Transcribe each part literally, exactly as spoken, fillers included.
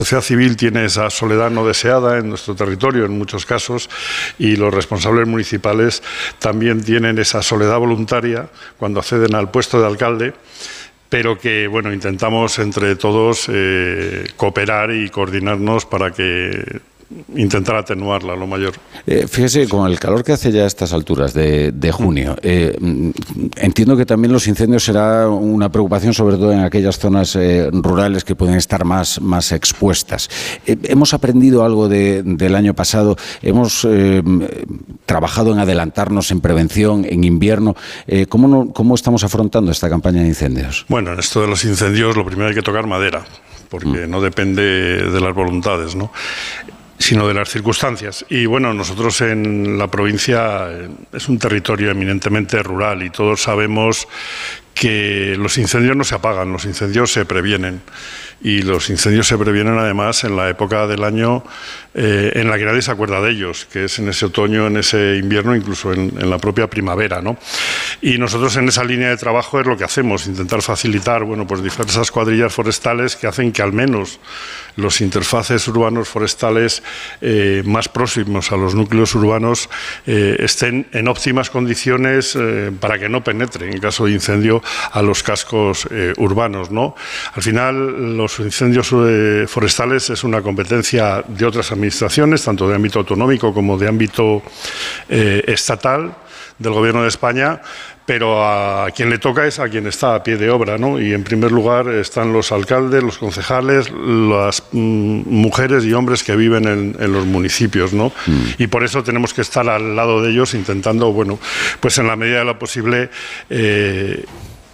La sociedad civil tiene esa soledad no deseada en nuestro territorio en muchos casos y los responsables municipales también tienen esa soledad voluntaria cuando acceden al puesto de alcalde, pero que bueno, intentamos entre todos eh, cooperar y coordinarnos para que intentar atenuarla lo mayor. Eh, fíjese, con el calor que hace ya a estas alturas de, de junio, eh, entiendo que también los incendios será una preocupación, sobre todo en aquellas zonas eh, rurales que pueden estar más, más expuestas. Eh, ¿Hemos aprendido algo de, del año pasado? ¿Hemos eh, trabajado en adelantarnos en prevención, en invierno? Eh, ¿cómo, no, ¿Cómo estamos afrontando esta campaña de incendios? Bueno, en esto de los incendios lo primero hay que tocar madera, porque mm. no depende de las voluntades, ¿no?, sino de las circunstancias. Y bueno, nosotros en la provincia eh, es un territorio eminentemente rural y todos sabemos que los incendios no se apagan, los incendios se previenen. Y los incendios se previenen además en la época del año eh, en la que nadie se acuerda de ellos, que es en ese otoño, en ese invierno, incluso en, en la propia primavera, ¿no? Y nosotros en esa línea de trabajo es lo que hacemos, intentar facilitar, bueno, pues diversas cuadrillas forestales que hacen que al menos los interfaces urbanos forestales eh, más próximos a los núcleos urbanos eh, estén en óptimas condiciones eh, para que no penetren en caso de incendio a los cascos eh, urbanos, ¿no? Al final los incendios eh, forestales es una competencia de otras administraciones, tanto de ámbito autonómico como de ámbito eh, estatal del Gobierno de España, pero a quien le toca es a quien está a pie de obra, ¿no? Y en primer lugar están los alcaldes, los concejales, las mm, mujeres y hombres que viven en, en los municipios, ¿no? Mm. Y por eso tenemos que estar al lado de ellos intentando, bueno, pues en la medida de lo posible eh,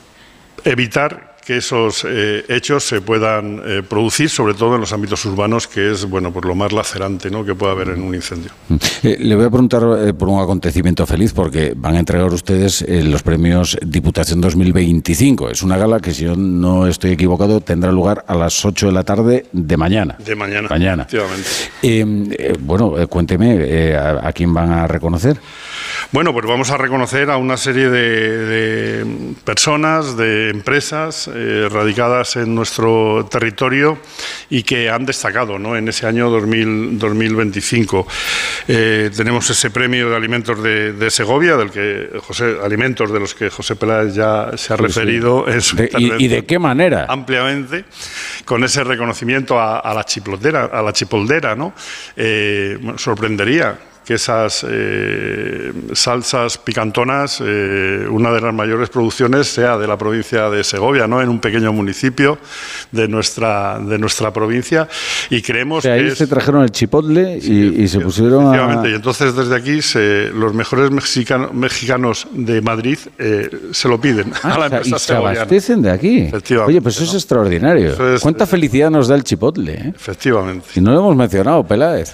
evitar que esos eh, hechos se puedan eh, producir, sobre todo en los ámbitos urbanos, que es bueno, pues lo más lacerante, ¿no?, que puede haber en un incendio. Eh, le voy a preguntar eh, por un acontecimiento feliz, porque van a entregar ustedes eh, los premios Diputación dos mil veinticinco. Es una gala que, si yo no estoy equivocado, tendrá lugar a las ocho de la tarde de mañana. De mañana, mañana. efectivamente. Eh, eh, bueno, eh, cuénteme, eh, a, ¿a quién van a reconocer? Bueno, pues vamos a reconocer a una serie de, de personas, de empresas eh, radicadas en nuestro territorio y que han destacado, ¿no?, en ese año dos mil veinticinco. Eh, tenemos ese premio de alimentos de, de Segovia, del que José, alimentos de los que José Peláez ya se ha sí, referido. Sí. En su de, y, ¿Y de qué manera? Ampliamente, con ese reconocimiento a, a la chipoldera, a la chipoldera, ¿no? Eh, bueno, sorprendería que esas eh, salsas picantonas, eh, una de las mayores producciones sea de la provincia de Segovia, ¿no?, en un pequeño municipio de nuestra de nuestra provincia, y creemos, o sea, que ahí es, se trajeron el chipotle sí, y, y se pusieron efectivamente, a... y entonces desde aquí se, los mejores mexicano, mexicanos de Madrid eh, se lo piden ah, a la empresa y se segoviana. Abastecen de aquí. Efectivamente, oye, pues eso, ¿no?, es extraordinario. Eso es, ¿cuánta felicidad nos da el chipotle, eh? Efectivamente. Si no lo hemos mencionado, Peláez.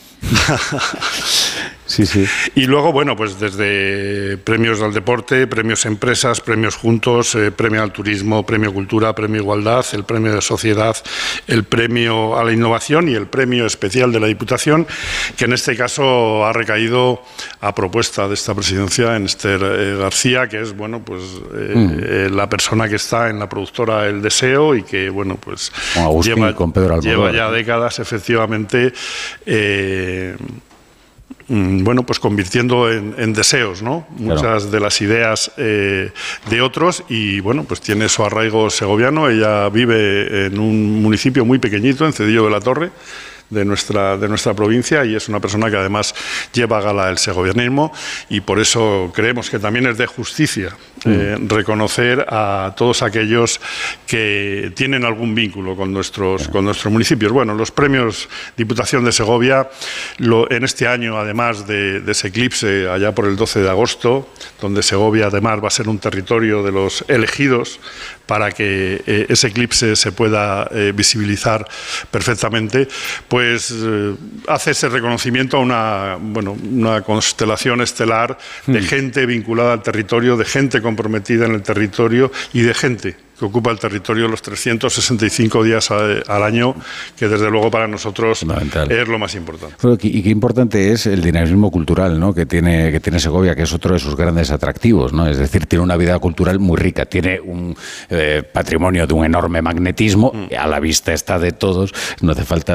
Sí, sí. Y luego, bueno, pues desde premios al deporte, premios empresas, premios juntos, eh, premio al turismo, premio cultura, premio igualdad, el premio de sociedad, el premio a la innovación y el premio especial de la Diputación, que en este caso ha recaído a propuesta de esta presidencia en Esther eh, García, que es, bueno, pues eh, mm. eh, la persona que está en la productora El Deseo y que, bueno, pues con Agustín, lleva, con Pedro Almodóvar, lleva ya décadas, efectivamente, eh, bueno, pues convirtiendo en, en deseos, ¿no?, muchas claro. de las ideas eh, de otros, y bueno, pues tiene su arraigo segoviano. Ella vive en un municipio muy pequeñito, en Cedillo de la Torre, de nuestra, de nuestra provincia, y es una persona que además lleva a gala el segovianismo, y por eso creemos que también es de justicia eh, mm. reconocer a todos aquellos que tienen algún vínculo con nuestros, con nuestros municipios. Bueno, los premios Diputación de Segovia, lo, en este año, además de, de ese eclipse allá por el doce de agosto, donde Segovia además va a ser un territorio de los elegidos para que eh, ese eclipse se pueda eh, visibilizar perfectamente, pues eh, hace ese reconocimiento a una, bueno, una constelación estelar de mm. gente vinculada al territorio, de gente comprometida en el territorio y de gente que ocupa el territorio los trescientos sesenta y cinco días a, al año, que desde luego para nosotros es lo más importante. Pero, y qué importante es el dinamismo cultural, ¿no?, que tiene, que tiene Segovia, que es otro de sus grandes atractivos, ¿no? Es decir, tiene una vida cultural muy rica, tiene un eh, patrimonio de un enorme magnetismo, mm. a la vista está de todos, no hace falta